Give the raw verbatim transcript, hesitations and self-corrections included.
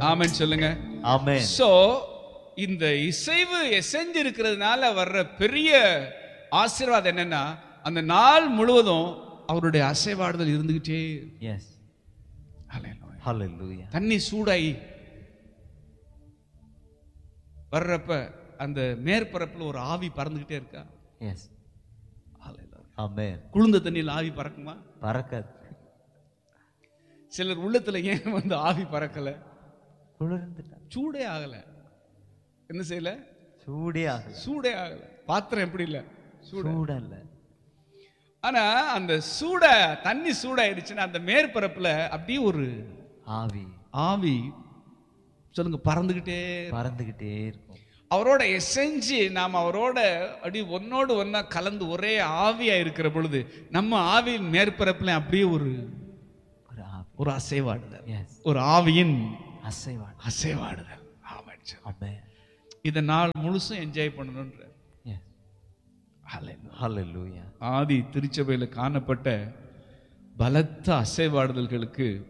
ஆமென் சொல்லுங்க. ஆமென். சோ இந்த இசைவு எசைஞ்சு இருக்கிறதுனால வர்ற பெரிய ஆசீர்வாதம் என்னன்னா, அந்த நாள் முழுவதும் அவருடைய அசைவாடுதல் இருந்துகிட்டே. எஸ். ஹல்லேலூயா. ஹல்லேலூயா. தண்ணி சூடாயி வர்றப்ப அந்த மேற்பரப்புல ஒரு ஆவி பறந்துகிட்டே இருக்கா? எஸ். ஆமென். குளிர்ந்த தண்ணியில் ஆவி பறக்குமா? பறக்காது. சிலர் உள்ளத்துல ஏன் வந்து ஆவி பறக்கல? குளிர்ந்துட்டா. சூடே ஆகல. என்ன செய்யல? சூடே ஆகல. சூடே ஆகல. பாத்திரம் எப்படி இல்ல? சூடல்ல. ஆனா அந்த சூட தண்ணி சூடாயிடுச்சுன்னா அந்த மேற்பரப்புல அப்படியே ஒரு ஆவி ஆவி சொல்லுங்க பறந்துகிட்டே பறந்துகிட்டே இருக்கும். அவரோட எசைஞ்சு நாம் அவரோட அப்படி ஒன்னோடு ஒன்னா கலந்து ஒரே ஆவியா இருக்கிற பொழுது நம்ம ஆவியின் மேற்பரப்புல அப்படியே ஒரு ஒரு அசைவாடுதல். ஒரு ஆவியின் அசைவாடு அசைவாடுதல். ஆமென். இத நாள் முழுசும் என்ஜாய் பண்ணணும்ன்ற. ஹல்லேலூயா. ஆதி திருச்சபையில காணப்பட்ட பலத்த அசைவாடுதல்களுக்கு